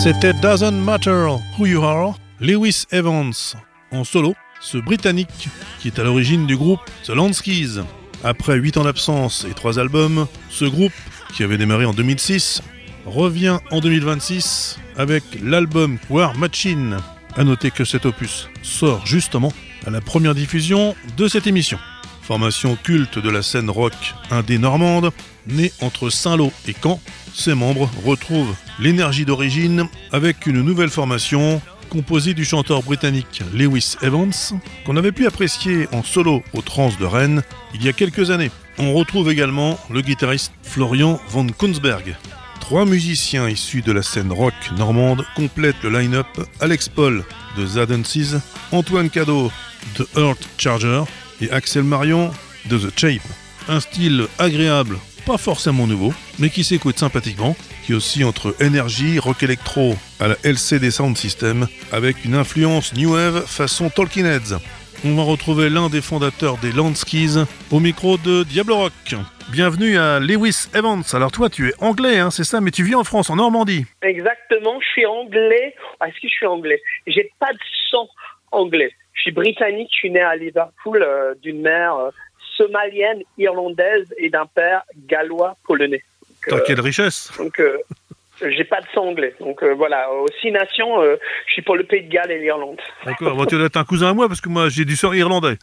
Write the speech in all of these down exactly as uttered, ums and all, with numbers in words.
C'était Doesn't Matter Who You Are, Lewis Evans en solo, ce Britannique qui est à l'origine du groupe The Lanskeys. Après huit ans d'absence et trois albums, ce groupe, qui avait démarré en deux mille six, revient en deux mille vingt-six avec l'album War Machine. A noter que cet opus sort justement à la première diffusion de cette émission. Formation culte de la scène rock indé normande, née entre Saint-Lô et Caen, ses membres retrouvent l'énergie d'origine avec une nouvelle formation composée du chanteur britannique Lewis Evans, qu'on avait pu apprécier en solo au Trans de Rennes il y a quelques années. On retrouve également le guitariste Florian Van Koonsberg. Trois musiciens issus de la scène rock normande complètent le line-up: Alex Paul de Zadencies, Antoine Cadeau de Earth Charger et Axel Marion de The Shape. Un style agréable, pas forcément nouveau, mais qui s'écoute sympathiquement, qui oscille entre énergie, rock électro à la L C D Sound System, avec une influence new wave façon Talking Heads. On va retrouver l'un des fondateurs des Lanskeys au micro de Diablo Rock. Bienvenue à Lewis Evans. Alors toi, tu es anglais, hein, c'est ça, mais tu vis en France, en Normandie. Exactement, je suis anglais. Est-ce que je suis anglais? J'ai pas de sang anglais. Je suis britannique, je suis né à Liverpool euh, d'une mère euh, somalienne, irlandaise et d'un père gallois, polonais. T'as euh, quelle richesse. Donc, euh, j'ai pas de sang anglais. Donc euh, voilà, aux six nations, euh, je suis pour le Pays de Galles et l'Irlande. D'accord, bon, tu dois être un cousin à moi parce que moi j'ai du sang irlandais.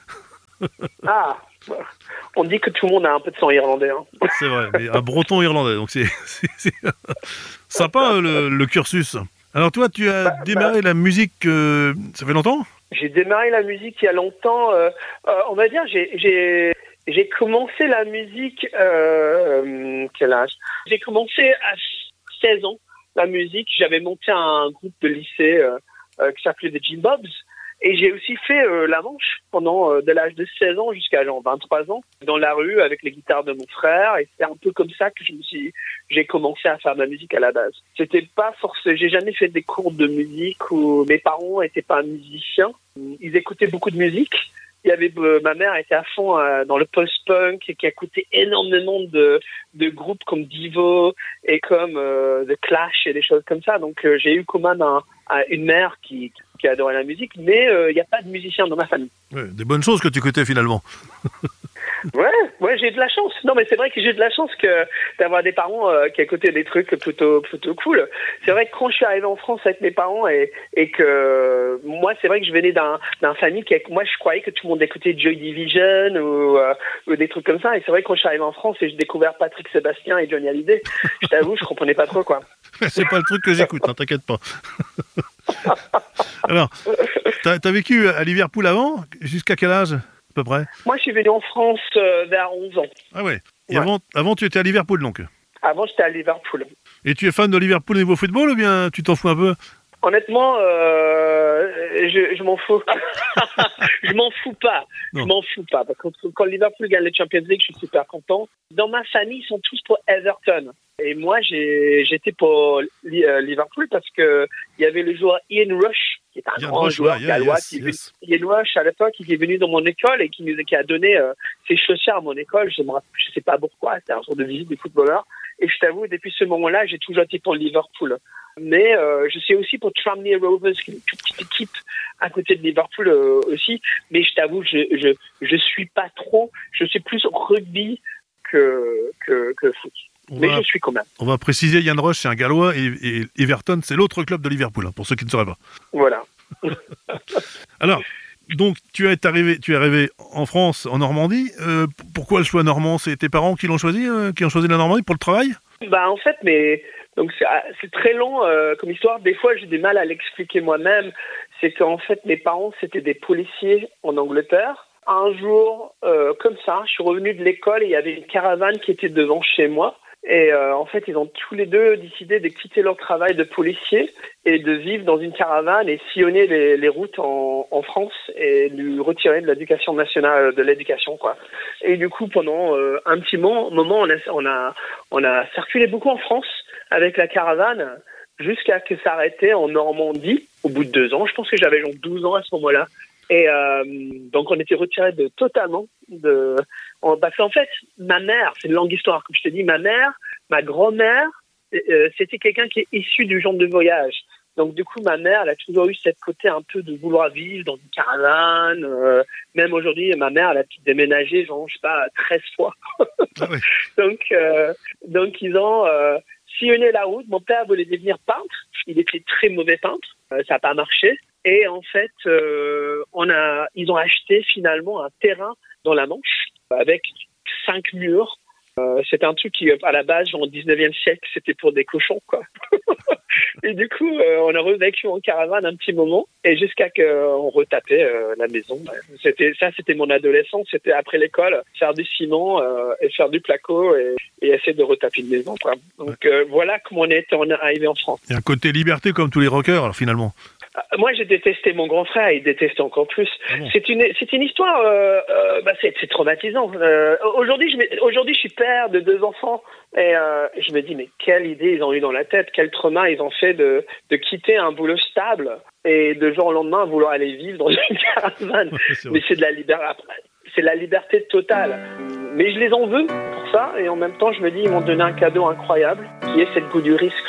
Ah, on dit que tout le monde a un peu de sang irlandais. Hein. C'est vrai, mais un breton irlandais, donc c'est, c'est, c'est sympa le, le cursus. Alors toi, tu as bah, démarré bah, la musique, euh, ça fait longtemps? J'ai démarré la musique il y a longtemps. Euh, euh, on va dire, j'ai, j'ai, j'ai commencé la musique. Euh, quel âge? J'ai commencé à seize ans la musique. J'avais monté un groupe de lycée euh, euh, qui s'appelait The Gin Bobs. Et j'ai aussi fait euh, la manche pendant euh, de l'âge de seize ans jusqu'à genre vingt-trois ans dans la rue avec les guitares de mon frère. Et c'est un peu comme ça que je me suis, j'ai commencé à faire de la musique à la base. C'était pas forcément, j'ai jamais fait des cours de musique où mes parents étaient pas musiciens. Ils écoutaient beaucoup de musique. Il y avait euh, ma mère était à fond euh, dans le post-punk et qui écoutait énormément de de groupes comme Devo et comme euh, The Clash et des choses comme ça. Donc euh, j'ai eu quand même un, un, une mère qui qui adorait la musique, mais il euh, n'y a pas de musicien dans ma famille. Ouais, des bonnes choses que tu écoutais finalement. Ouais, ouais, j'ai de la chance. Non, mais c'est vrai que j'ai de la chance que d'avoir des parents euh, qui écoutaient des trucs plutôt plutôt cool. C'est vrai que quand je suis arrivé en France avec mes parents et et que euh, moi, c'est vrai que je venais d'un d'un famille qui, moi, je croyais que tout le monde écoutait Joy Division ou, euh, ou des trucs comme ça. Et c'est vrai que quand je suis arrivé en France et j'ai découvert Patrick Sébastien et Johnny Hallyday, je t'avoue, je comprenais pas trop quoi. C'est pas le truc que j'écoute, hein, t'inquiète pas. Alors, t'as, t'as vécu à Liverpool avant? Jusqu'à quel âge, à peu près? Moi, je suis venu en France euh, vers onze ans. Ah ouais. Et ouais. avant, avant, tu étais à Liverpool, donc? Avant, j'étais à Liverpool. Et tu es fan de Liverpool au niveau football ou bien tu t'en fous un peu? Honnêtement, euh, je, je m'en fous. je m'en fous pas. Non. Je m'en fous pas. Parce que quand Liverpool gagne les Champions League, je suis super content. Dans ma famille, ils sont tous pour Everton. Et moi, j'ai, j'étais pour Liverpool parce que il y avait le joueur Ian Rush, qui est un Ian grand Rush, joueur ouais, gallois. yes, qui yes. Ian Rush, à l'époque, il est venu dans mon école et qui, nous, qui a donné euh, ses chaussures à mon école. Je ne je sais pas pourquoi. C'était un genre de visite des footballeurs. Et je t'avoue, depuis ce moment-là, j'ai toujours été pour Liverpool. Mais euh, je suis aussi pour Tranmere Rovers, qui est une toute petite équipe à côté de Liverpool euh, aussi. Mais je t'avoue, je, je je suis pas trop. Je suis plus rugby que que, que foot. On mais va, je suis quand même. On va préciser, Ian Rush, c'est un Gallois et, et Everton, c'est l'autre club de Liverpool, hein, pour ceux qui ne sauraient pas. Voilà. Alors, donc tu es arrivé, tu es arrivé en France, en Normandie. Euh, pourquoi le choix normand? C'est tes parents qui l'ont choisi, euh, qui ont choisi la Normandie pour le travail? Bah en fait, mais donc c'est, c'est très long euh, comme histoire. Des fois, j'ai du mal à l'expliquer moi-même. C'est qu'en fait, mes parents c'était des policiers en Angleterre. Un jour, euh, comme ça, je suis revenu de l'école et il y avait une caravane qui était devant chez moi. Et euh, en fait, ils ont tous les deux décidé de quitter leur travail de policier et de vivre dans une caravane et sillonner les, les routes en, en France et lui retirer de l'éducation nationale, de l'éducation, quoi. Et du coup, pendant euh, un petit moment, moment on, a, on, a, on a circulé beaucoup en France avec la caravane jusqu'à que ça arrêtait en Normandie au bout de deux ans. Je pense que j'avais genre douze ans à ce moment-là. Et euh, donc, on était retirés de, totalement de... Parce qu'en fait, ma mère, c'est une longue histoire, comme je te dis, ma mère, ma grand-mère, euh, c'était quelqu'un qui est issu du genre de voyage. Donc du coup, ma mère, elle a toujours eu cette côté un peu de vouloir vivre dans une caravane. Euh, même aujourd'hui, ma mère, elle a pu déménager, genre, je sais pas, treize fois. Ah oui. donc, euh, donc ils ont euh, sillonné la route. Mon père voulait devenir peintre. Il était très mauvais peintre. Euh, ça n'a pas marché. Et en fait, euh, on a, ils ont acheté finalement un terrain dans la Manche avec cinq murs. Euh, c'était un truc qui, à la base, au dix-neuvième siècle, c'était pour des cochons, quoi. Et du coup, euh, on a revécu en caravane un petit moment, et jusqu'à qu'on retapait euh, la maison. C'était ça, c'était mon adolescence. C'était après l'école, faire du ciment euh, et faire du placo et, et essayer de retaper une maison, quoi. Donc ouais. euh, voilà comment on est, on est arrivé en France. Il y a un côté liberté comme tous les rockers, alors, finalement. Moi, j'ai détesté mon grand frère, il détestait encore plus. Ah bon. C'est une, c'est une histoire, euh, euh, bah, c'est, c'est traumatisant. Euh, aujourd'hui, je, aujourd'hui, je suis père de deux enfants et euh, je me dis, mais quelle idée ils ont eu dans la tête, quel trauma ils ont fait de, de quitter un boulot stable et de jour au lendemain vouloir aller vivre dans une caravane. c'est mais c'est de la liberté, c'est de la liberté totale. Mais je les en veux pour ça et en même temps, je me dis, ils m'ont donné un cadeau incroyable qui est cette goût du risque.